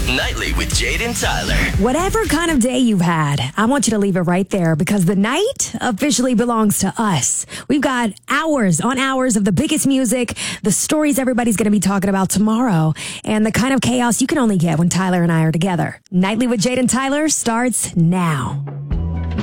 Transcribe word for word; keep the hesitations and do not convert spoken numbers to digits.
Nightly with Jade and Tyler. Whatever kind of day you've had, I want you to leave it right there because the night officially belongs to us. We've got hours on hours of the biggest music, the stories everybody's going to be talking about tomorrow, and the kind of chaos you can only get when Tyler and I are together. Nightly with Jade and Tyler starts now.